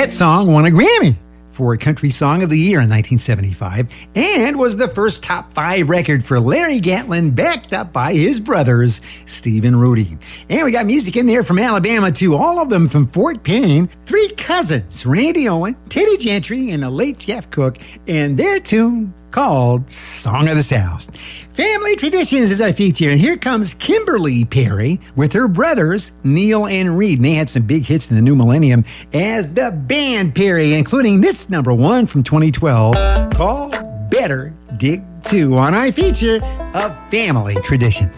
That song won a Grammy for Country Song of the Year in 1975 and was the first top 5 record for Larry Gatlin, backed up by his brothers, Steve and Rudy. And we got music in there from Alabama, too, all of them from Fort Payne. 3 cousins, Randy Owen, Teddy Gentry, and the late Jeff Cook, and their tune called Song of the South. Family Traditions is our feature, and here comes Kimberly Perry with her brothers, Neil and Reed. And they had some big hits in the new millennium as the Band Perry, including this #1 from 2012 called Better Dig 2 on our feature of Family Traditions.